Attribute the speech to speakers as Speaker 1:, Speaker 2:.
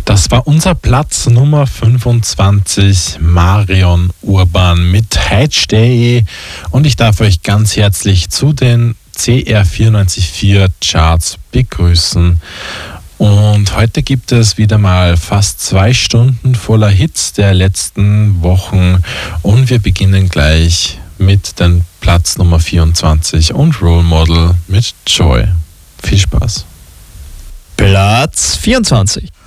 Speaker 1: Das war unser Platz Nummer 25, Marion Urban mit Heitsteh. Und ich darf euch ganz herzlich zu den CR 94.4 Charts begrüßen. Und heute gibt es wieder mal fast 2 Stunden voller Hits der letzten Wochen. Und wir beginnen gleich mit dem Platz Nummer 24 und Role Model mit Joy. Viel Spaß.
Speaker 2: Platz 24.